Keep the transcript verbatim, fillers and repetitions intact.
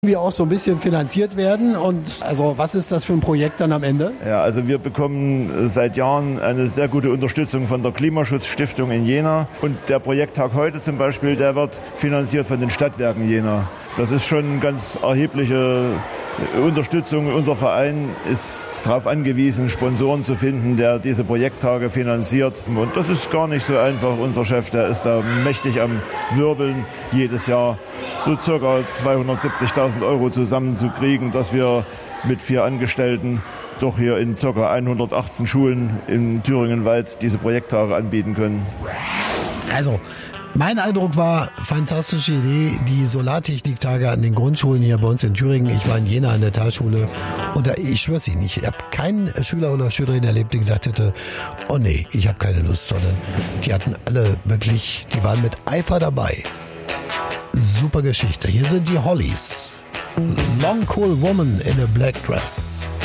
wir auch so ein bisschen finanziert werden. Und also was ist das für ein Projekt dann am Ende? Ja, also wir bekommen seit Jahren eine sehr gute Unterstützung von der Klimaschutzstiftung in Jena. Und der Projekttag heute zum Beispiel, der wird finanziert von den Stadtwerken Jena. Das ist schon eine ganz erhebliche Unterstützung. Unser Verein ist darauf angewiesen, Sponsoren zu finden, der diese Projekttage finanziert. Und das ist gar nicht so einfach. Unser Chef, der ist da mächtig am Wirbeln, jedes Jahr so circa zweihundertsiebzigtausend Euro zusammenzukriegen, dass wir mit vier Angestellten doch hier in ca. hundertachtzehn Schulen in Thüringen-Weit diese Projekttage anbieten können. Also, mein Eindruck war, fantastische Idee, die Solartechniktage an den Grundschulen hier bei uns in Thüringen. Ich war in Jena an der Talschule und da, ich schwör's Ihnen nicht, ich habe keinen Schüler oder Schülerin erlebt, die gesagt hätte, oh nee, ich habe keine Lust, sondern die hatten alle wirklich, die waren mit Eifer dabei. Super Geschichte. Hier sind die Hollies. Long Cool Woman in a Black Dress.